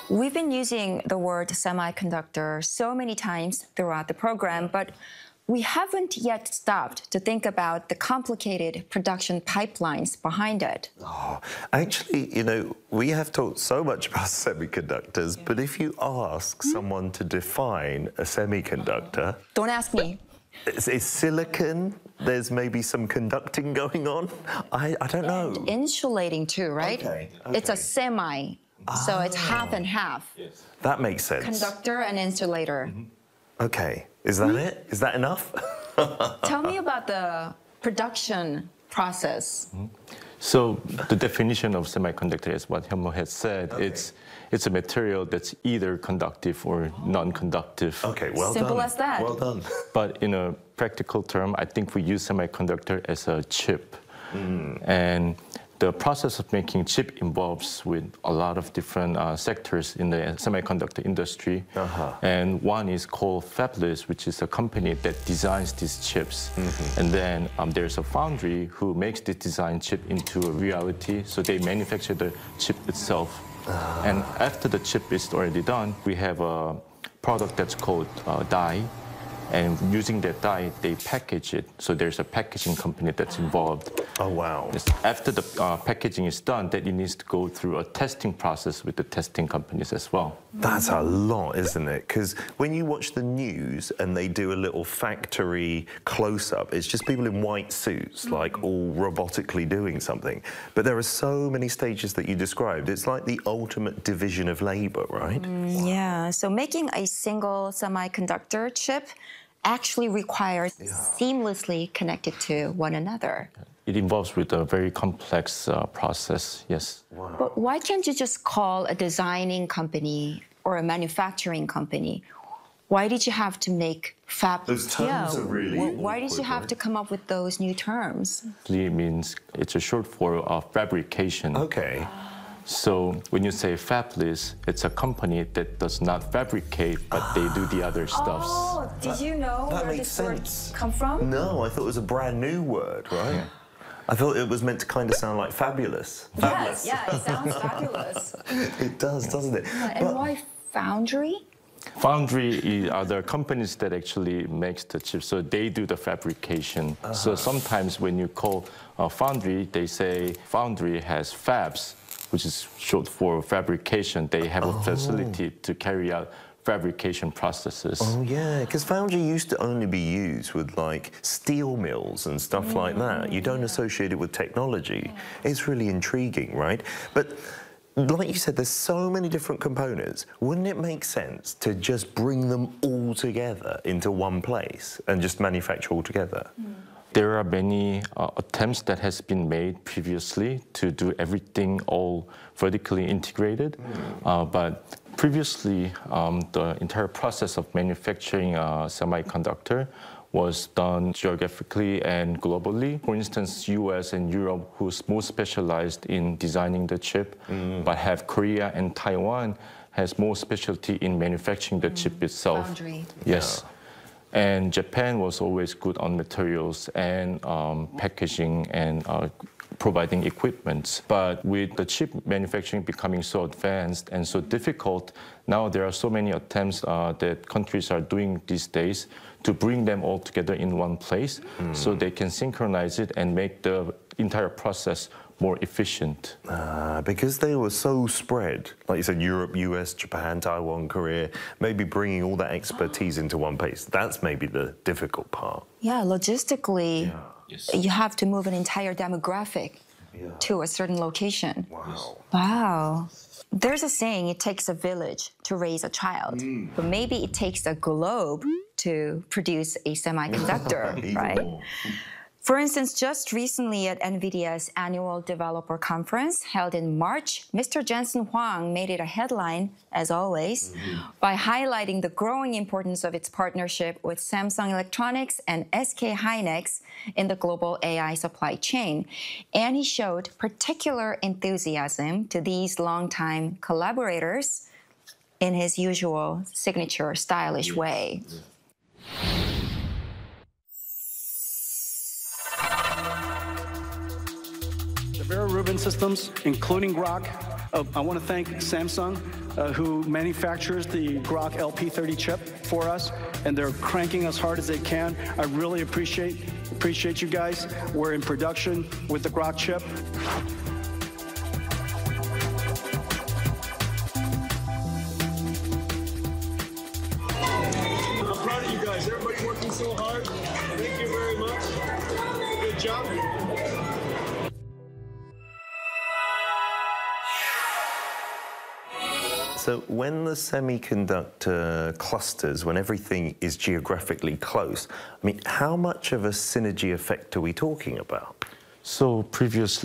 We've been using the word semiconductor so many times throughout the program, but we haven't yet stopped to think about the complicated production pipelines behind it. Oh, actually, we have talked so much about semiconductors, but if you ask someone to define a semiconductor... Don't ask me. Is silicon, there's maybe some conducting going on? I don't know. And insulating too, right? Okay. It's a semi, so it's half and half. Yes. That makes sense. Conductor and insulator. Okay, is that it? Is that enough? Tell me about the production process. So the definition of semiconductor is what Hyunmo has said. Okay. It's a material that's either conductive or non-conductive. Okay, well Simple done. as that. Well done. But in a practical term, I think we use semiconductor as a chip. And the process of making chip involves with a lot of different sectors in the semiconductor industry. And one is called Fabless, which is a company that designs these chips. And then there's a foundry who makes the design chip into a reality. So they manufacture the chip itself. And after the chip is already done, we have a product that's called die. And using that die, they package it. So there's a packaging company that's involved. Oh, wow. After the packaging is done, then it needs to go through a testing process with the testing companies as well. That's a lot, isn't it? Because when you watch the news and they do a little factory close-up, it's just people in white suits, like all robotically doing something. But there are so many stages that you described. It's like the ultimate division of labor, right? Yeah, so making a single semiconductor chip actually requires seamlessly connected to one another. It involves with a very complex process, yes. Wow. But why can't you just call a designing company or a manufacturing company? Why did you have to make fab? Those terms are really why did you have to come up with those new terms? It means it's a short form of fabrication. Okay. So when you say fabless, it's a company that does not fabricate, but they do the other stuffs. Oh, did you know That where makes this word sense. come from? No, I thought it was a brand new word, right? Yeah. I thought it was meant to kind of sound like fabulous. Yes, yeah, it sounds fabulous. It does, doesn't it? And why foundry? Foundry are the companies that actually makes the chips, so they do the fabrication. So sometimes when you call a foundry, they say foundry has fabs, which is short for fabrication. They have a facility to carry out fabrication processes. Oh, yeah, because foundry used to only be used with, like, steel mills and stuff like that. You don't associate it with technology. It's really intriguing, right? But like you said, there's so many different components. Wouldn't it make sense to just bring them all together into one place and just manufacture all together? There are many attempts that has been made previously to do everything all vertically integrated. But previously, the entire process of manufacturing a semiconductor was done geographically and globally. For instance, US and Europe, who's most specialized in designing the chip, but have Korea and Taiwan has more specialty in manufacturing the chip itself. Foundry. Yes. And Japan was always good on materials and packaging and providing equipment. But with the chip manufacturing becoming so advanced and so difficult, now there are so many attempts that countries are doing these days to bring them all together in one place so they can synchronize it and make the entire process more efficient. Because they were so spread, like you said, Europe, US, Japan, Taiwan, Korea, maybe bringing all that expertise into one place, that's maybe the difficult part. Yeah, logistically, you have to move an entire demographic to a certain location. Wow. Wow. There's a saying, it takes a village to raise a child, but maybe it takes a globe to produce a semiconductor, right? For instance, just recently at NVIDIA's annual developer conference held in March, Mr. Jensen Huang made it a headline, as always, by highlighting the growing importance of its partnership with Samsung Electronics and SK Hynix in the global AI supply chain. And he showed particular enthusiasm to these longtime collaborators in his usual signature stylish way. Vera Rubin systems, including Grok, I want to thank Samsung, who manufactures the Groq LP30 chip for us, and they're cranking us hard as they can. I really appreciate you guys. We're in production with the Groq chip. I'm proud of you guys. Everybody working so hard. Thank you very much. Good job. So when the semiconductor clusters, when everything is geographically close, I mean, how much of a synergy effect are we talking about? So previously,